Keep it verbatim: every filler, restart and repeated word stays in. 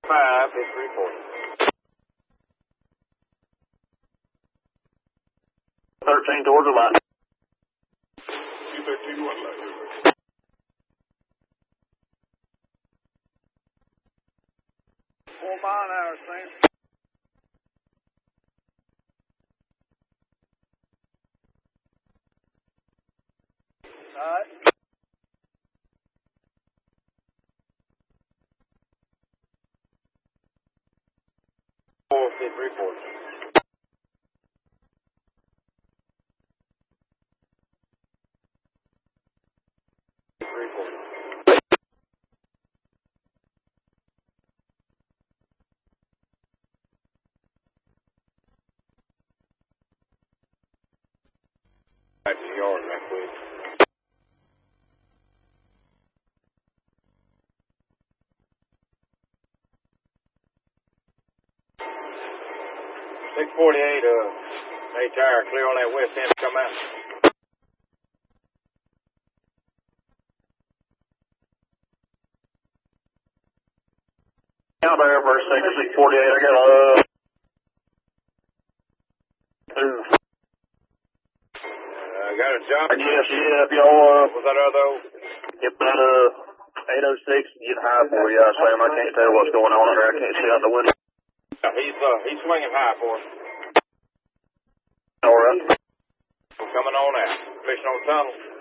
Five, it's reporting. Thirteen towards the light. Two thirteen, one light. Four mile an hour, Sam. All right. Four, fifth, report. Report. Back to the yard, right quick. six forty-eight, uh, A tire clear on that west end to come out. Out there for six forty-eight, I got a, uh, two. Uh, got a job. I guess, yeah, if y'all, uh, Was that other? if that, uh, eight oh six get high for you, I Sam, I can't tell what's going on in there. I can't see out the window. He's, uh, he's swinging high for us. All right. We're coming on out. Fishing on tunnel.